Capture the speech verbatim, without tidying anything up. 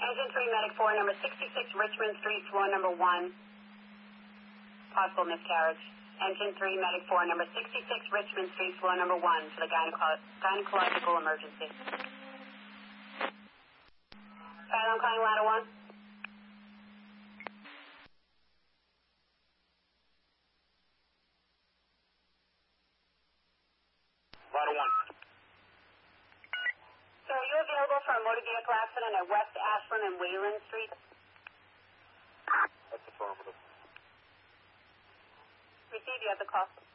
Engine three, Medic four, number sixty-six Richmond Street, floor number one. Possible miscarriage. Engine three, Medic four, number sixty-six Richmond Street, floor number one, for the gyneco- gynecological emergency. Alright, I'm calling ladder one. Ladder one. Sir, are you available for a motor vehicle accident at West Ashland and Wayland Street? That's affirmative. Receive, you have the call.